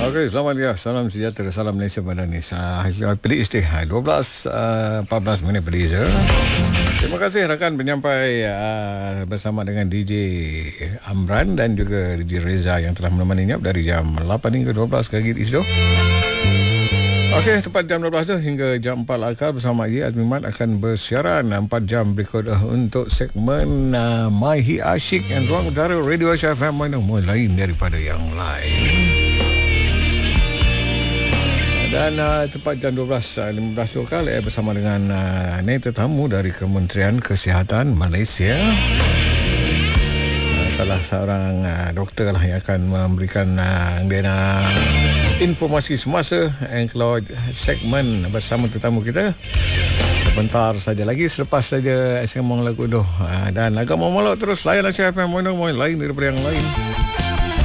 Okey, selamat ya. Salam sejahtera, salam Malaysia Madani. Pilih istihad 14 minit berbeza. Terima kasih rakan penyampai bersama dengan DJ Amran dan juga DJ Reza yang telah menemaninya dari jam 8 hingga 12 kali itu. Okey, tepat jam 12 tu hingga jam 4 akal bersama Haji Azmi Mat akan bersiaran 4 jam berikut untuk segmen Mahi Asyik yang ruang udara Radio Asia FM lain daripada yang lain. Dan tepat jam 12.15 lokal bersama dengan tetamu dari Kementerian Kesihatan Malaysia. Salah seorang doktor lah yang akan memberikan informasi semasa kalau segmen bersama tetamu kita sebentar saja lagi selepas saja sembang lagu tu. Dan agak mau molok terus layan Asia FM lain daripada yang lain.